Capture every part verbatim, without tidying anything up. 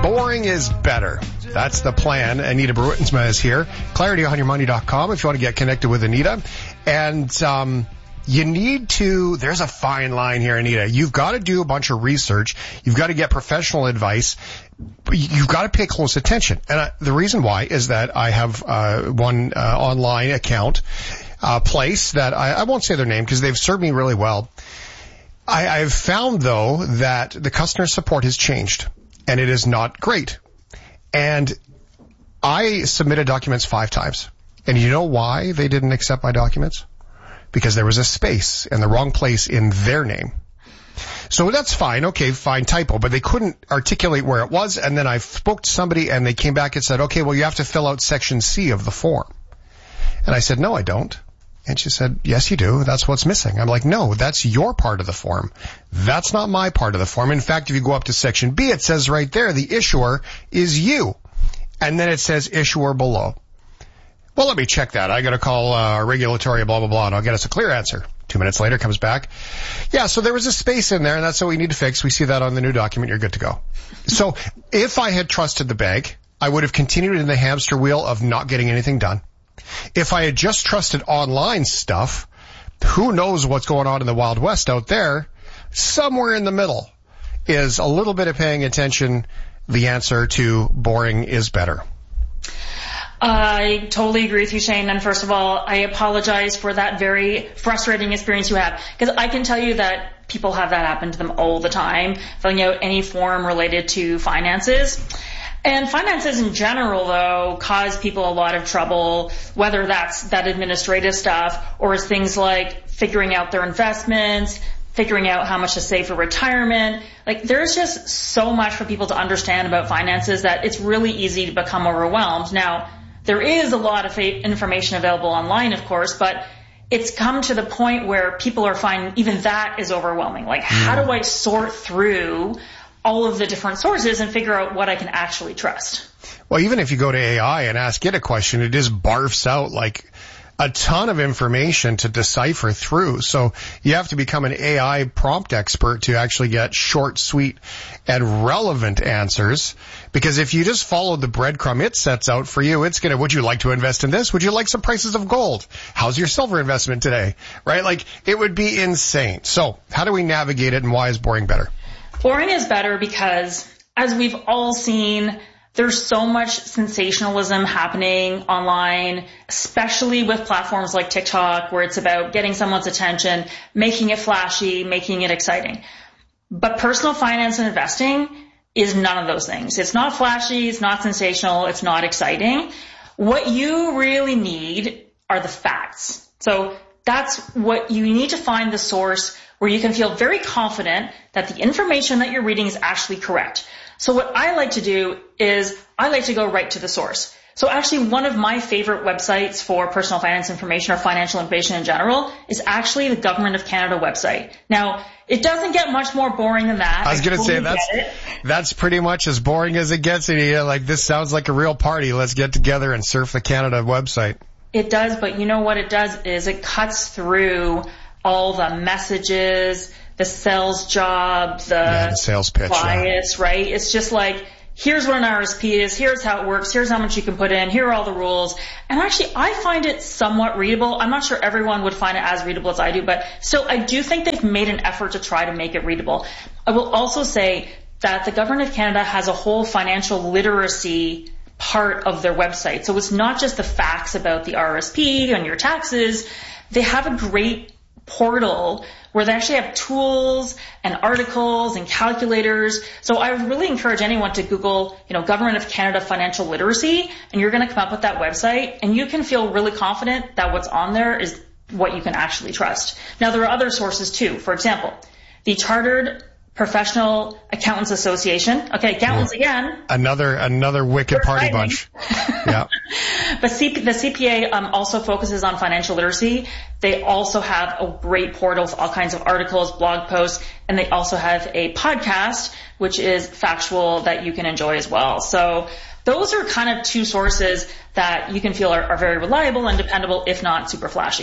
Boring is better. That's the plan. Anita Bruinsma is here. clarity on your money dot com if you want to get connected with Anita. And um you need to, there's a fine line here, Anita. You've got to do a bunch of research. You've got to get professional advice. You've got to pay close attention. And I, the reason why is that I have uh one uh, online account uh place that I, I won't say their name because they've served me really well. I, I've found, though, that the customer support has changed, and it is not great. And I submitted documents five times. And you know why they didn't accept my documents? Because there was a space in the wrong place in their name. So that's fine. Okay, fine, typo. But they couldn't articulate where it was. And then I spoke to somebody, and they came back and said, okay, well, you have to fill out Section C of the form. And I said, no, I don't. And she said, yes, you do. That's what's missing. I'm like, no, that's your part of the form. That's not my part of the form. In fact, if you go up to Section B, it says right there, the issuer is you. And then it says issuer below. Well, let me check that. I got to call uh, regulatory blah, blah, blah, and I'll get us a clear answer. Two minutes later, comes back. Yeah, so there was a space in there, and that's what we need to fix. We see that on the new document. You're good to go. So if I had trusted the bank, I would have continued in the hamster wheel of not getting anything done. If I had just trusted online stuff, who knows what's going on in the Wild West out there? Somewhere in the middle is a little bit of paying attention, the answer to boring is better. I totally agree with you, Shane. And first of all, I apologize for that very frustrating experience you have. Because I can tell you that people have that happen to them all the time, filling out any form related to finances. And finances in general, though, cause people a lot of trouble, whether that's that administrative stuff or it's things like figuring out their investments, figuring out how much to save for retirement. Like, there's just so much for people to understand about finances that it's really easy to become overwhelmed. Now, there is a lot of information available online, of course, but it's come to the point where people are finding even that is overwhelming. Like, how do I sort through all of the different sources and figure out what I can actually trust? Well, even if you go to A I and ask it a question, it just barfs out like a ton of information to decipher through. So you have to become an A I prompt expert to actually get short, sweet, and relevant answers. Because if you just follow the breadcrumb it sets out for you, it's going to, would you like to invest in this? Would you like some prices of gold? How's your silver investment today? Right? Like, it would be insane. So how do we navigate it, and why is boring better? Boring is better because, as we've all seen, there's so much sensationalism happening online, especially with platforms like TikTok, where it's about getting someone's attention, making it flashy, making it exciting. But personal finance and investing is none of those things. It's not flashy, it's not sensational, it's not exciting. What you really need are the facts. So that's what you need to find, the source where you can feel very confident that the information that you're reading is actually correct. So what I like to do is I like to go right to the source. So actually one of my favorite websites for personal finance information or financial information in general is actually the Government of Canada website. Now, it doesn't get much more boring than that. I was going to say that's that's pretty much as boring as it gets. And like, this sounds like a real party. Let's get together and surf the Canada website. It does, but you know what it does is it cuts through all the messages, the sales job, the, yeah, the sales pitch, bias, yeah. Right? It's just like, here's what an R S P is, here's how it works, here's how much you can put in, here are all the rules. And actually, I find it somewhat readable. I'm not sure everyone would find it as readable as I do, but still, I do think they've made an effort to try to make it readable. I will also say that the Government of Canada has a whole financial literacy part of their website. So it's not just the facts about the R S P and your taxes. They have a great portal where they actually have tools and articles and calculators. So I would really encourage anyone to Google, you know, Government of Canada Financial Literacy, and you're going to come up with that website, and you can feel really confident that what's on there is what you can actually trust. Now, there are other sources too. For example, the Chartered Professional Accountants Association. Okay, accountants again. Another another wicked party bunch. Yeah. But C P, the C P A um, also focuses on financial literacy. They also have a great portal with all kinds of articles, blog posts, and they also have a podcast, which is factual, that you can enjoy as well. So those are kind of two sources that you can feel are, are very reliable and dependable, if not super flashy.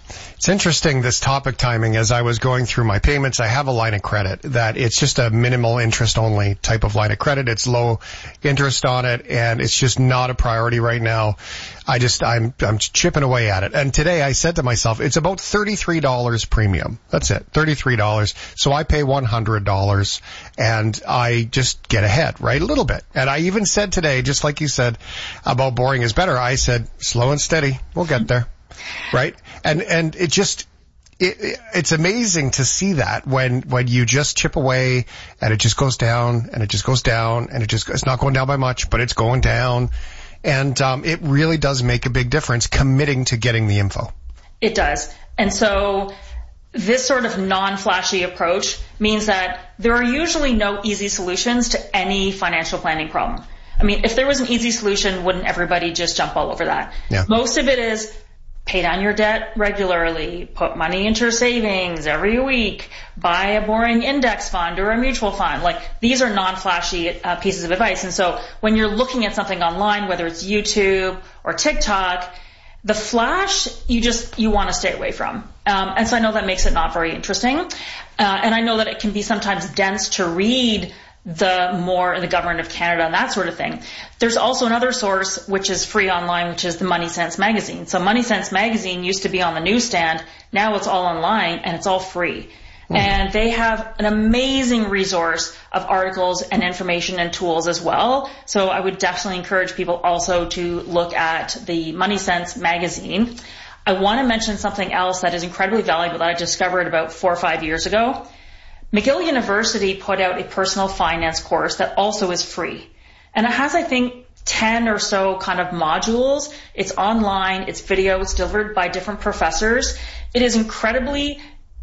It's interesting, this topic timing. As I was going through my payments, I have a line of credit that it's just a minimal interest only type of line of credit. It's low interest on it, and it's just not a priority right now. I just, I'm, I'm chipping away at it. And today I said to myself, it's about thirty-three dollars premium. That's it, thirty-three dollars. So I pay one hundred dollars and I just get ahead, right? A little bit. And I even said today, just like you said about boring is better, I said slow and steady. We'll get there. Right? And, and it just, it, it, it's amazing to see that when, when you just chip away and it just goes down and it just goes down and it just, it's not going down by much, but it's going down. And, um, it really does make a big difference committing to getting the info. It does. And so this sort of non-flashy approach means that there are usually no easy solutions to any financial planning problem. I mean, if there was an easy solution, wouldn't everybody just jump all over that? Yeah. Most of it is pay down your debt regularly, put money into your savings every week, buy a boring index fund or a mutual fund. Like, these are non-flashy uh, pieces of advice. And so when you're looking at something online, whether it's YouTube or TikTok, the flash, you just, you want to stay away from. Um, and so I know that makes it not very interesting. Uh, and I know that it can be sometimes dense to read the more the government of Canada and that sort of thing. There's also another source which is free online, which is the Money Sense magazine. So Money Sense magazine used to be on the newsstand. Now it's all online and it's all free. Mm-hmm. And they have an amazing resource of articles and information and tools as well. So I would definitely encourage people also to look at the Money Sense magazine. I want to mention something else that is incredibly valuable that I discovered about four or five years ago. McGill University put out a personal finance course that also is free. And it has, I think, ten or so kind of modules. It's online, it's video, it's delivered by different professors. It is incredibly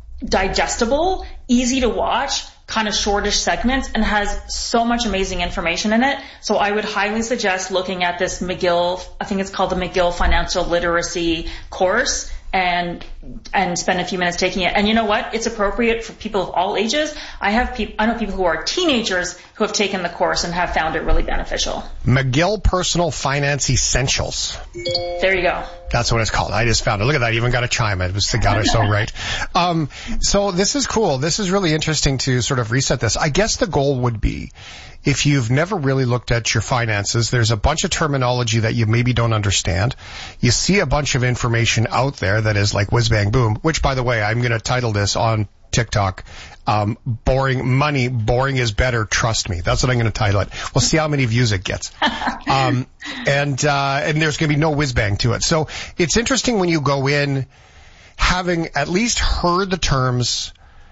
digestible, easy to watch, kind of shortish segments, and has so much amazing information in it. So I would highly suggest looking at this McGill, I think it's called the McGill Financial Literacy course, and and spend a few minutes taking it. And you know what? It's appropriate for people of all ages. I have people, I know people who are teenagers who have taken the course and have found it really beneficial. McGill Personal Finance Essentials. There you go. That's what it's called. I just found it. Look at that. I even got a chime. It was the got it so right. Um, so this is cool. This is really interesting to sort of reset this. I guess the goal would be, if you've never really looked at your finances, there's a bunch of terminology that you maybe don't understand. You see a bunch of information out there that is like whiz bang boom, which, by the way, I'm going to title this on TikTok, um, boring money, boring is better, trust me. That's what I'm going to title it. We'll see how many views it gets. Um, and, uh, and there's going to be no whiz bang to it. So it's interesting when you go in having at least heard the terms,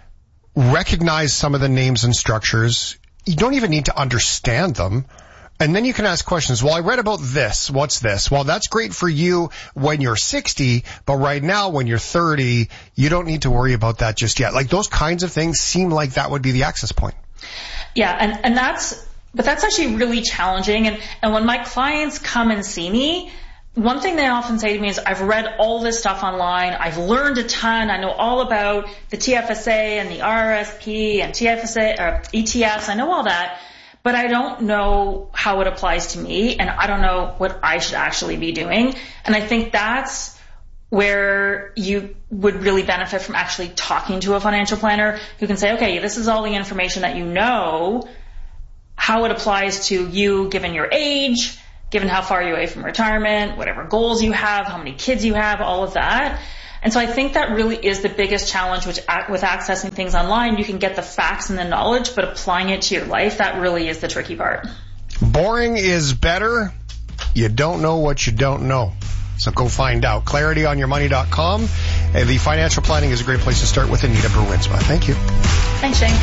recognize some of the names and structures. You don't even need to understand them. And then you can ask questions. Well, I read about this. What's this? Well, that's great for you when you're sixty, but right now when you're thirty, you don't need to worry about that just yet. Like, those kinds of things seem like that would be the access point. Yeah, and, and that's, but that's actually really challenging. And, and when my clients come and see me, one thing they often say to me is, I've read all this stuff online. I've learned a ton. I know all about the T F S A and the R R S P and T F S A, or E T Fs. I know all that. But I don't know how it applies to me, and I don't know what I should actually be doing. And I think that's where you would really benefit from actually talking to a financial planner who can say, okay, this is all the information that you know, how it applies to you given your age, given how far you're away from retirement, whatever goals you have, how many kids you have, all of that. And so I think that really is the biggest challenge, which with accessing things online, you can get the facts and the knowledge, but applying it to your life, that really is the tricky part. Boring is better. You don't know what you don't know. So go find out. clarity on your money dot com. And the financial planning is a great place to start with Anita Berwinsma. Thank you. Thanks, Shane.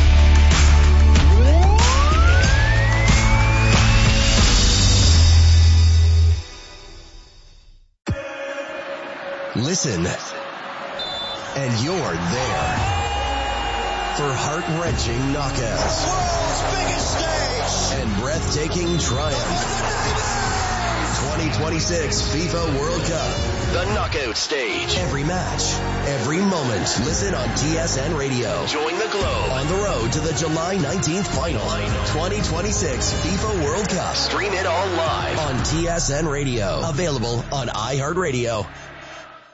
Listen, and you're there for heart-wrenching knockouts, world's biggest stage, and breathtaking triumph. twenty twenty-six FIFA World Cup, the knockout stage. Every match, every moment. Listen on T S N Radio. Join the Globe on the road to the July nineteenth final. twenty twenty-six FIFA World Cup. Stream it all live on T S N Radio. Available on iHeartRadio.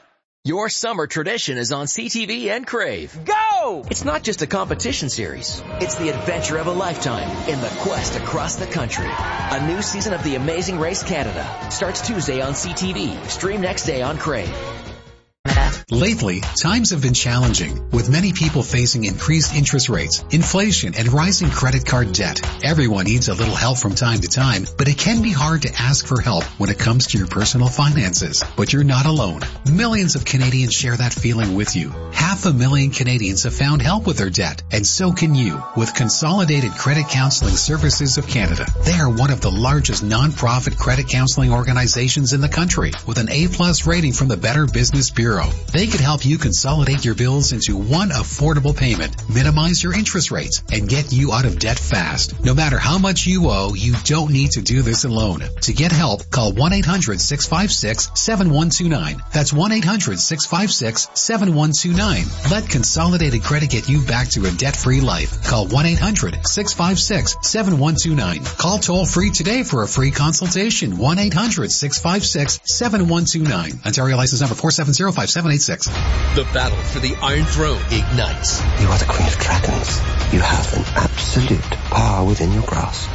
Your summer tradition is on C T V and Crave. Go! It's not just a competition series. It's the adventure of a lifetime in the quest across the country. A new season of The Amazing Race Canada starts Tuesday on C T V. Stream next day on Crave. Lately, times have been challenging, with many people facing increased interest rates, inflation, and rising credit card debt. Everyone needs a little help from time to time, but it can be hard to ask for help when it comes to your personal finances. But you're not alone. Millions of Canadians share that feeling with you. Half a million Canadians have found help with their debt, and so can you with Consolidated Credit Counseling Services of Canada. They are one of the largest non-profit credit counseling organizations in the country, with an A-plus rating from the Better Business Bureau. They could help you consolidate your bills into one affordable payment, minimize your interest rates, and get you out of debt fast. No matter how much you owe, you don't need to do this alone. To get help, call one eight hundred six five six seven one two nine. That's one eight hundred six five six seven one two nine. Let Consolidated Credit get you back to a debt-free life. Call one eight hundred six five six seven one two nine. Call toll-free today for a free consultation. one eight hundred six five six seven one two nine. Ontario license number four seven zero five seven eight six. The battle for the Iron Throne ignites. You are the Queen of Dragons. You have an absolute power within your grasp.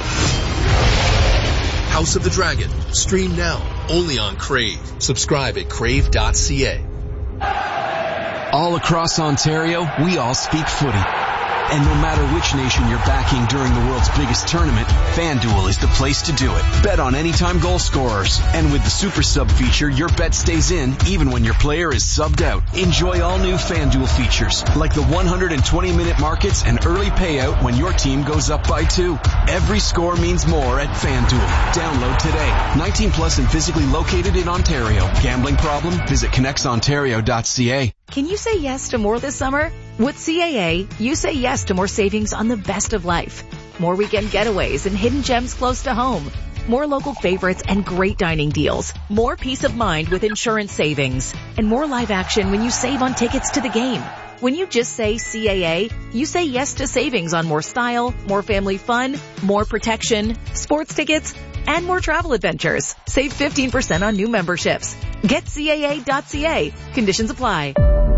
House of the Dragon. Stream now. Only on Crave. Subscribe at crave dot c a. All across Ontario, we all speak footy. And no matter which nation you're backing during the world's biggest tournament, FanDuel is the place to do it. Bet on anytime goal scorers. And with the Super Sub feature, your bet stays in even when your player is subbed out. Enjoy all new FanDuel features, like the one hundred twenty minute markets and early payout when your team goes up by two. Every score means more at FanDuel. Download today. nineteen plus and physically located in Ontario. Gambling problem? Visit connects ontario dot c a. Can you say yes to more this summer? With C A A, you say yes to more savings on the best of life. More weekend getaways and hidden gems close to home. More local favorites and great dining deals. More peace of mind with insurance savings. And more live action when you save on tickets to the game. When you just say C A A, you say yes to savings on more style, more family fun, more protection, sports tickets, and more travel adventures. Save fifteen percent on new memberships. Get C A A dot c a. Conditions apply.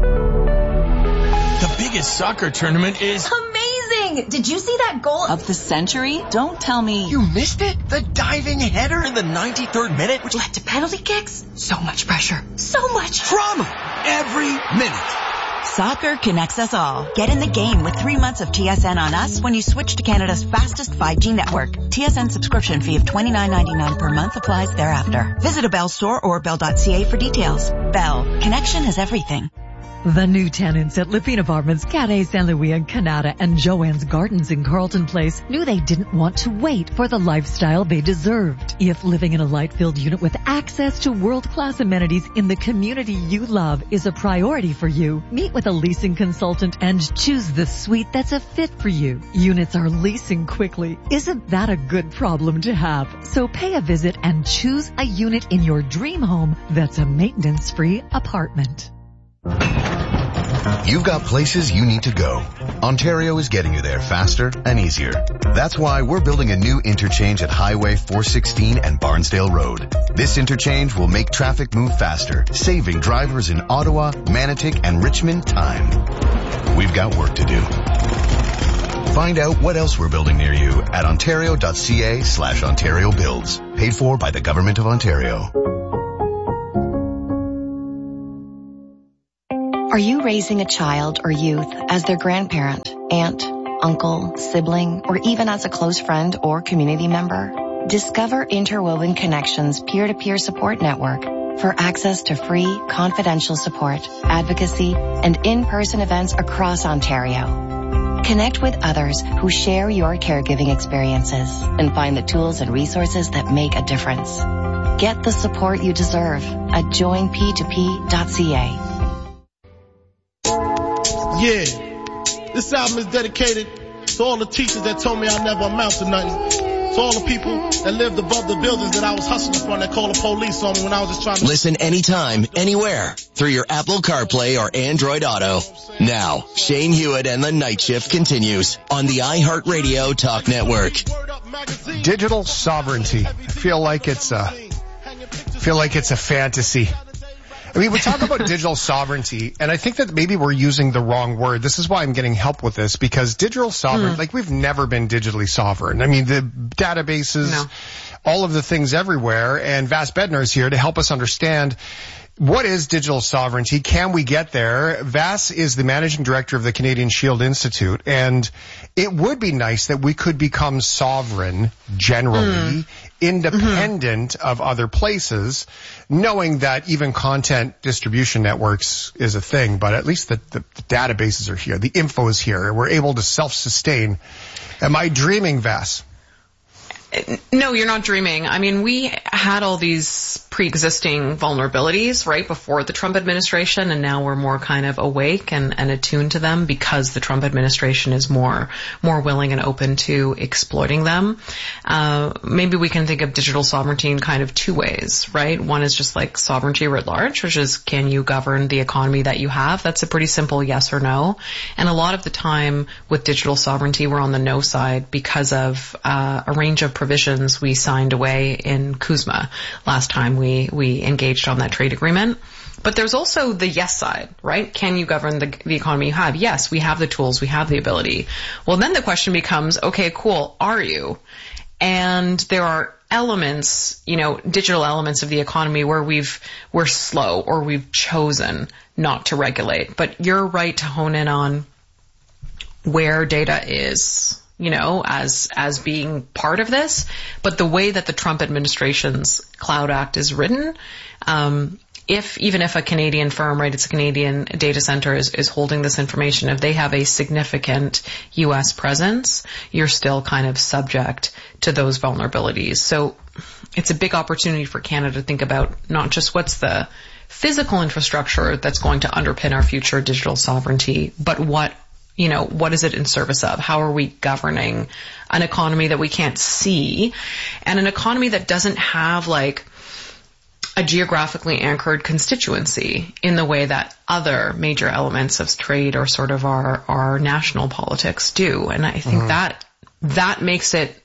The biggest soccer tournament is amazing! Did you see that goal of the century? Don't tell me you missed it. The diving header in the ninety-third minute, which led to penalty kicks. So much pressure. So much drama every minute. Soccer connects us all. Get in the game with three months of T S N on us when you switch to Canada's fastest five G network. T S N subscription fee of twenty-nine ninety-nine per month applies thereafter. Visit a Bell store or bell dot c a for details. Bell. Connection is everything. The new tenants at Lipine Apartments, Carré Saint Louis and Canada and Joanne's Gardens in Carleton Place knew they didn't want to wait for the lifestyle they deserved. If living in a light-filled unit with access to world-class amenities in the community you love is a priority for you, meet with a leasing consultant and choose the suite that's a fit for you. Units are leasing quickly. Isn't that a good problem to have? So pay a visit and choose a unit in your dream home that's a maintenance-free apartment. You've got places you need to go. Ontario is getting you there faster and easier. That's why we're building a new interchange at Highway four sixteen and Barnsdale Road. This interchange will make traffic move faster, saving drivers in Ottawa, Manotick, and Richmond time. We've got work to do. Find out what else we're building near you at ontario dot c a slash Ontario Builds. Paid for by the Government of Ontario. Are you raising a child or youth as their grandparent, aunt, uncle, sibling, or even as a close friend or community member? Discover Interwoven Connections peer-to-peer support network for access to free, confidential support, advocacy, and in-person events across Ontario. Connect with others who share your caregiving experiences and find the tools and resources that make a difference. Get the support you deserve at join p two p dot c a. Yeah, this album is dedicated to all the teachers that told me I never amount to nothing. To all the people that lived above the buildings that I was hustling from that called the police on me when I was just trying to... Listen anytime, anywhere, through your Apple CarPlay or Android Auto. Now, Shane Hewitt and the Night Shift continues on the iHeartRadio Talk Network. Digital sovereignty. I feel like it's a, feel like it's a fantasy. I mean, we talk about digital sovereignty, and I think that maybe we're using the wrong word. This is why I'm getting help with this, because digital sovereignty, mm. like we've never been digitally sovereign. I mean, the databases, no. all of the things everywhere, and Vas Bednar is here to help us understand what is digital sovereignty? Can we get there? Vas is the managing director of the Canadian Shield Institute, and it would be nice that we could become sovereign generally, mm. independent mm-hmm. of other places, knowing that even content distribution networks is a thing, but at least the, the, the databases are here, the info is here, we're able to self-sustain. Am I dreaming, Vas? No, you're not dreaming. I mean, we had all these pre-existing vulnerabilities right before the Trump administration, and now we're more kind of awake and, and attuned to them because the Trump administration is more more willing and open to exploiting them. Uh, maybe we can think of digital sovereignty in kind of two ways, right? One is just like sovereignty writ large, which is, can you govern the economy that you have? That's a pretty simple yes or no. And a lot of the time with digital sovereignty, we're on the no side because of uh, a range of provisions we signed away in CUSMA last time we, we engaged on that trade agreement. But there's also the yes side, right? Can you govern the, the economy you have? Yes, we have the tools, we have the ability. Well, then the question becomes, okay, cool, are you? And there are elements, you know, digital elements of the economy where we've, we're slow or we've chosen not to regulate. But you're right to hone in on where data is, you know, as, as being part of this. But the way that the Trump administration's Cloud Act is written, um, if, even if a Canadian firm, right, it's a Canadian data center is, is holding this information, if they have a significant U S presence, you're still kind of subject to those vulnerabilities. So it's a big opportunity for Canada to think about not just what's the physical infrastructure that's going to underpin our future digital sovereignty, but what You know, what is it in service of? How are we governing an economy that we can't see, and an economy that doesn't have like a geographically anchored constituency in the way that other major elements of trade or sort of our, our national politics do? And I think mm-hmm. that, that makes it,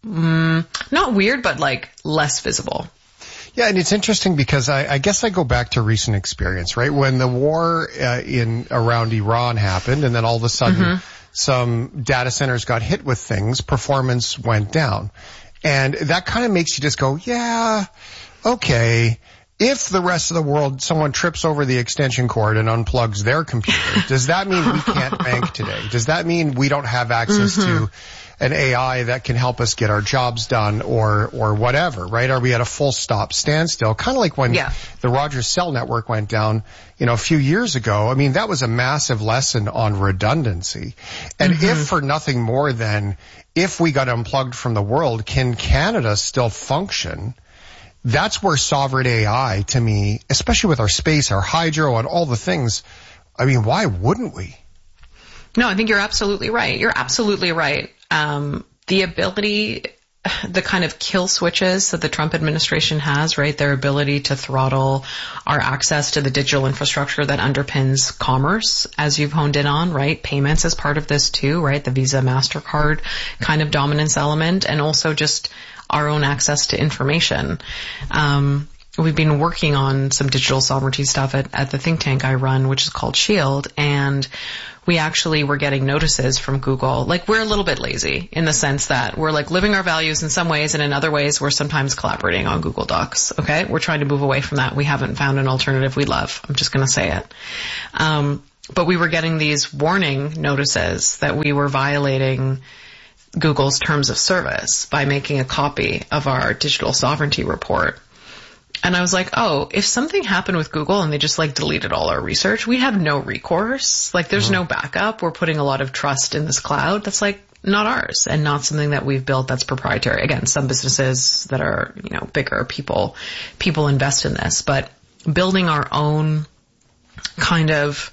mm, not weird, but like less visible. Yeah, and it's interesting because I, I guess I go back to recent experience, right? When the war uh, in around Iran happened, and then all of a sudden mm-hmm. some data centers got hit with things, performance went down. And that kind of makes you just go, yeah, okay. If the rest of the world, someone trips over the extension cord and unplugs their computer, does that mean we can't bank today? Does that mean we don't have access mm-hmm. to an A I that can help us get our jobs done or, or whatever, right? Are we at a full stop standstill? Kind of like when yeah. the Rogers cell network went down, you know, a few years ago. I mean, that was a massive lesson on redundancy. And mm-hmm. if for nothing more than if we got unplugged from the world, can Canada still function? That's where sovereign A I, to me, especially with our space, our hydro, and all the things, I mean, why wouldn't we? No, I think you're absolutely right. You're absolutely right. Um, the ability, the kind of kill switches that the Trump administration has, right? Their ability to throttle our access to the digital infrastructure that underpins commerce, as you've honed in on, right? Payments is part of this too, right? The Visa, MasterCard kind of dominance element, and also just our own access to information. Um, we've been working on some digital sovereignty stuff at, at the think tank I run, which is called SHIELD, and we actually were getting notices from Google. Like, we're a little bit lazy in the sense that we're like living our values in some ways, and in other ways we're sometimes collaborating on Google Docs. Okay. We're trying to move away from that. We haven't found an alternative we love. I'm just going to say it. Um, but we were getting these warning notices that we were violating Google's terms of service by making a copy of our digital sovereignty report. And I was like, oh, if something happened with Google and they just like deleted all our research, we have no recourse. Like, there's mm-hmm. no backup. We're putting a lot of trust in this cloud that's like not ours and not something that we've built that's proprietary. Again, some businesses that are, you know, bigger people, people invest in this, but building our own kind of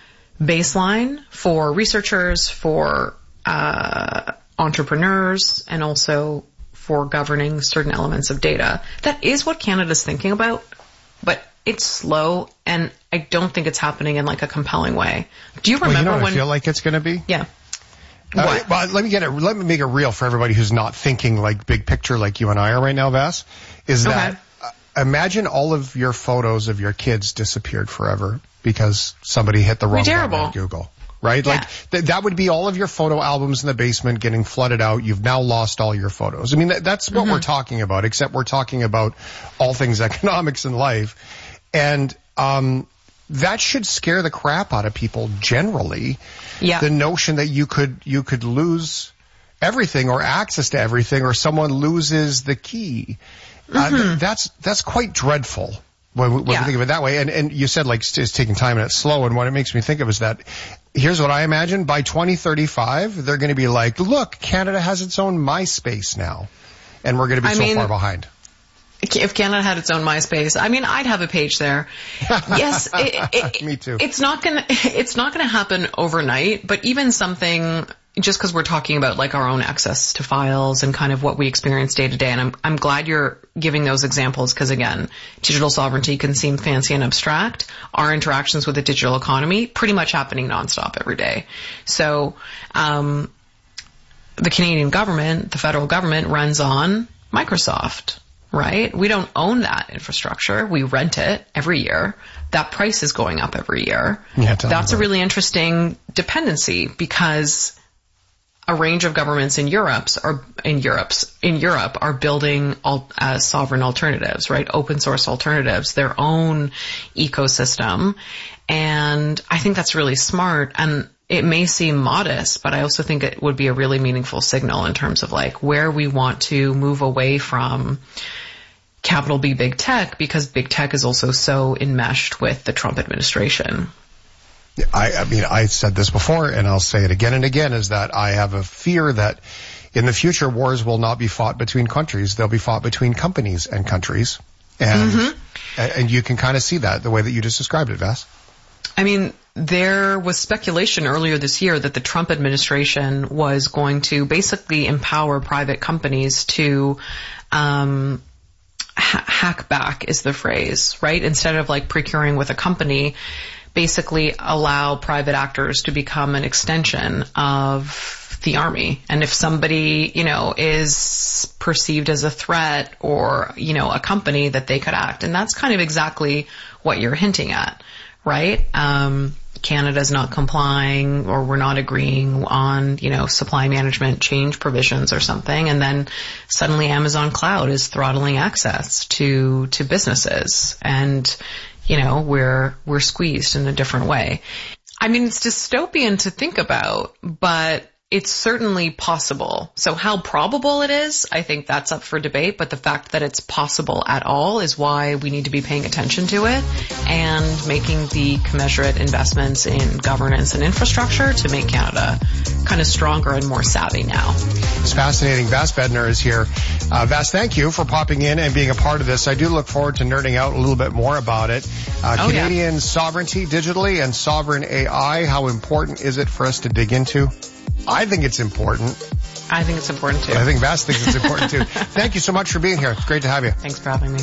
baseline for researchers, for, uh, entrepreneurs, and also for governing certain elements of data. That is what Canada's thinking about, but it's slow, and I don't think it's happening in like a compelling way. Do you remember well, you know what when I feel like it's going to be? Yeah. Uh, what? Well, let me get it. Let me make it real for everybody who's not thinking like big picture like you and I are right now, Vas. Is that okay. imagine all of your photos of your kids disappeared forever because somebody hit the wrong button on Google. Right? Yeah. Like, th- that would be all of your photo albums in the basement getting flooded out. You've now lost all your photos. I mean, th- that's what mm-hmm. we're talking about, except we're talking about all things economics in life. And, um, that should scare the crap out of people generally. Yeah. The notion that you could, you could lose everything or access to everything, or someone loses the key. Mm-hmm. Uh, th- that's, that's quite dreadful. When, when yeah. we think of it that way. And, and you said, like, it's taking time and it's slow. And what it makes me think of is that, here's what I imagine. By twenty thirty-five, they're going to be like, look, Canada has its own MySpace now. And we're going to be I so mean, far behind. If Canada had its own MySpace, I mean, I'd have a page there. Yes. It, it, me too. It's not going to, it's not going to happen overnight, but even something, just because we're talking about like our own access to files and kind of what we experience day to day. And I'm, I'm glad you're giving those examples because, again, digital sovereignty can seem fancy and abstract. Our interactions with the digital economy pretty much happening nonstop every day. So, um, the Canadian government, the federal government runs on Microsoft, right? We don't own that infrastructure. We rent it every year. That price is going up every year. Yeah, that's a really interesting dependency because a range of governments in Europe's are in Europe's in Europe are building all, uh, sovereign alternatives, right? Open source alternatives, their own ecosystem, and I think that's really smart. And it may seem modest, but I also think it would be a really meaningful signal in terms of like where we want to move away from capital B big tech, because big tech is also so enmeshed with the Trump administration. I, I mean, I said this before, and I'll say it again and again, is that I have a fear that in the future wars will not be fought between countries. They'll be fought between companies and countries. And, mm-hmm. and you can kind of see that the way that you just described it, Vass. I mean, there was speculation earlier this year that the Trump administration was going to basically empower private companies to, um, ha- hack back is the phrase, right? Instead of like procuring with a company, basically allow private actors to become an extension of the army. And if somebody, you know, is perceived as a threat or, you know, a company, that they could act. And that's kind of exactly what you're hinting at, right? Um, Canada's not complying, or we're not agreeing on, you know, supply management change provisions or something. And then suddenly Amazon Cloud is throttling access to, to businesses. And, you know, we're, we're squeezed in a different way. I mean, it's dystopian to think about, but it's certainly possible. So how probable it is, I think that's up for debate, but the fact that it's possible at all is why we need to be paying attention to it and making the commensurate investments in governance and infrastructure to make Canada kind of stronger and more savvy now. It's fascinating. Vass Bednar is here. Uh, Vass, thank you for popping in and being a part of this. I do look forward to nerding out a little bit more about it. Uh, oh, Canadian yeah. sovereignty digitally and sovereign A I, how important is it for us to dig into? I think it's important. I think it's important too. I think Vass thinks it's important too. Thank you so much for being here. It's great to have you. Thanks for having me.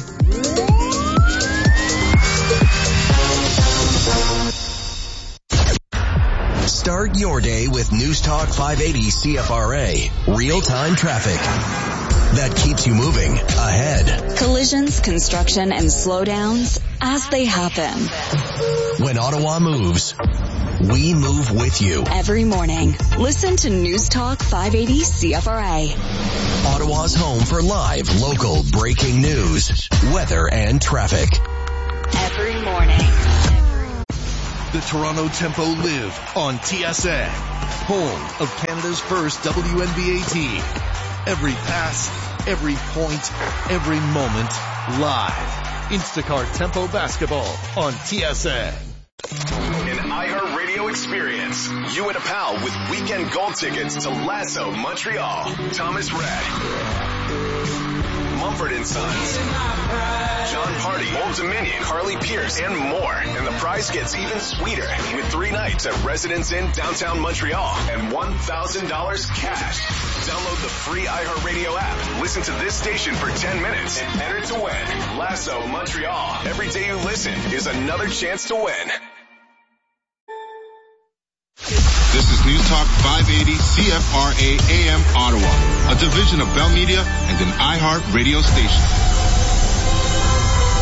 Start your day with News Talk five eighty C F R A. Real-time traffic that keeps you moving ahead. Collisions, construction, and slowdowns as they happen. When Ottawa moves, we move with you. Every morning, listen to News Talk five eighty C F R A. Ottawa's home for live, local, breaking news, weather, and traffic. Every morning. The Toronto Tempo live on T S N, home of Canada's first W N B A team. Every pass, every point, every moment, live. Instacart Tempo basketball on T S N. An iHeartRadio experience. You and a pal with weekend gold tickets to Lasso Montreal. Thomas Rhett, Mumford and Sons, John Party, Old Dominion, Carly Pierce, and more. And the prize gets even sweeter with three nights at Residence Inn downtown Montreal and one thousand dollars cash. Download the free iHeartRadio app. Listen to this station for ten minutes and enter to win. Lasso Montreal. Every day you listen is another chance to win. This is News Talk five eighty C F R A A M Ottawa, a division of Bell Media and an iHeart radio station.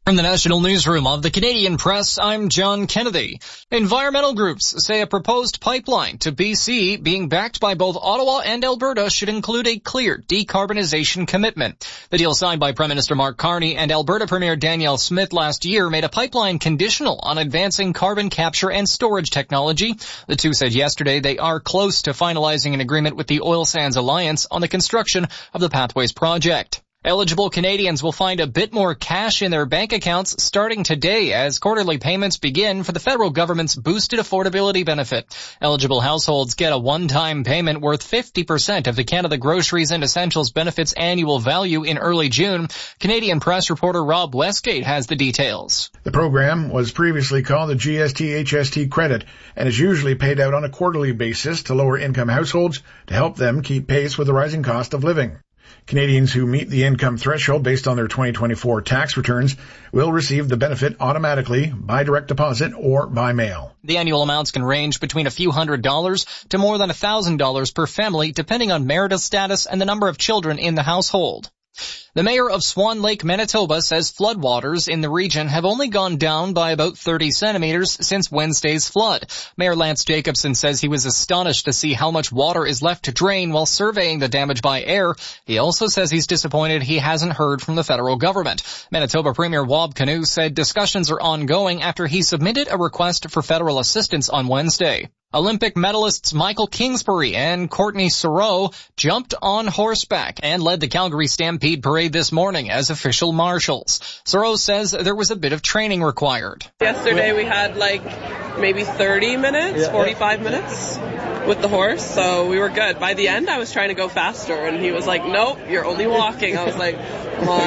From the National Newsroom of the Canadian Press, I'm John Kennedy. Environmental groups say a proposed pipeline to B C being backed by both Ottawa and Alberta should include a clear decarbonization commitment. The deal signed by Prime Minister Mark Carney and Alberta Premier Danielle Smith last year made a pipeline conditional on advancing carbon capture and storage technology. The two said yesterday they are close to finalizing an agreement with the Oil Sands Alliance on the construction of the Pathways project. Eligible Canadians will find a bit more cash in their bank accounts starting today as quarterly payments begin for the federal government's boosted affordability benefit. Eligible households get a one-time payment worth fifty percent of the Canada Groceries and Essentials benefits annual value in early June. Canadian Press reporter Rob Westgate has the details. The program was previously called the G S T H S T credit and is usually paid out on a quarterly basis to lower-income households to help them keep pace with the rising cost of living. Canadians who meet the income threshold based on their twenty twenty-four tax returns will receive the benefit automatically by direct deposit or by mail. The annual amounts can range between a few hundred dollars to more than a thousand dollars per family, depending on marital status and the number of children in the household. The mayor of Swan Lake, Manitoba, says floodwaters in the region have only gone down by about thirty centimeters since Wednesday's flood. Mayor Lance Jacobson says he was astonished to see how much water is left to drain while surveying the damage by air. He also says he's disappointed he hasn't heard from the federal government. Manitoba Premier Wab Kinew said discussions are ongoing after he submitted a request for federal assistance on Wednesday. Olympic medalists Michael Kingsbury and Courtney Sarow jumped on horseback and led the Calgary Stampede Parade this morning as official marshals. Sarow says there was a bit of training required. Yesterday we had like maybe thirty minutes, forty-five minutes with the horse, so we were good. By the end I was trying to go faster and he was like, nope, you're only walking. I was like, come on.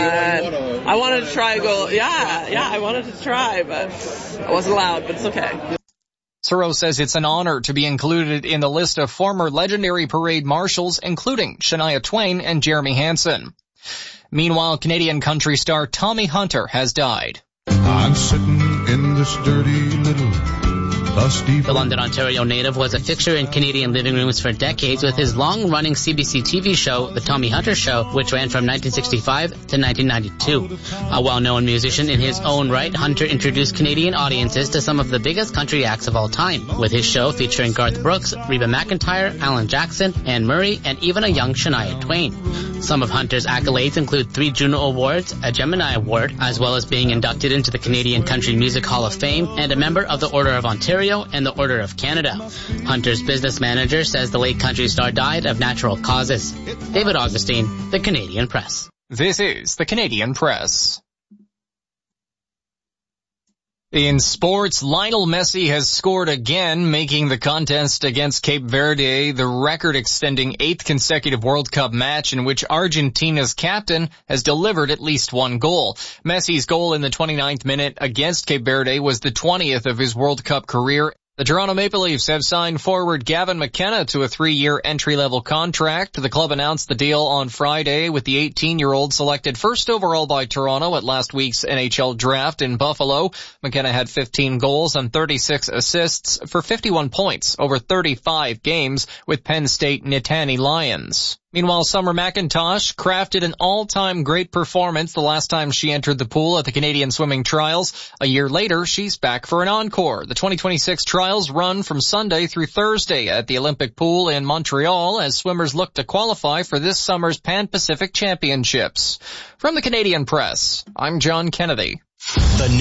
I wanted to try to go, yeah, yeah, I wanted to try, but I wasn't allowed, but it's okay. Sarow says it's an honor to be included in the list of former legendary parade marshals, including Shania Twain and Jeremy Hansen. Meanwhile, Canadian country star Tommy Hunter has died. I'm sitting in this dirty little dusty... The London, Ontario native was a fixture in Canadian living rooms for decades with his long-running C B C T V show, The Tommy Hunter Show, which ran from nineteen sixty-five to nineteen ninety-two. A well-known musician in his own right, Hunter introduced Canadian audiences to some of the biggest country acts of all time, with his show featuring Garth Brooks, Reba McEntire, Alan Jackson, Anne Murray, and even a young Shania Twain. Some of Hunter's accolades include three Juno Awards, a Gemini Award, as well as being inducted into the Canadian Country Music Hall of Fame and a member of the Order of Ontario and the Order of Canada. Hunter's business manager says the late country star died of natural causes. David Augustine, The Canadian Press. This is The Canadian Press. In sports, Lionel Messi has scored again, making the contest against Cape Verde the record-extending eighth consecutive World Cup match in which Argentina's captain has delivered at least one goal. Messi's goal in the twenty-ninth minute against Cape Verde was the twentieth of his World Cup career. The Toronto Maple Leafs have signed forward Gavin McKenna to a three-year entry-level contract. The club announced the deal on Friday with the eighteen-year-old selected first overall by Toronto at last week's N H L draft in Buffalo. McKenna had fifteen goals and thirty-six assists for fifty-one points over thirty-five games with Penn State Nittany Lions. Meanwhile, Summer McIntosh crafted an all-time great performance the last time she entered the pool at the Canadian Swimming Trials. A year later, she's back for an encore. The twenty twenty-six trials run from Sunday through Thursday at the Olympic Pool in Montreal as swimmers look to qualify for this summer's Pan-Pacific Championships. From the Canadian Press, I'm John Kennedy. The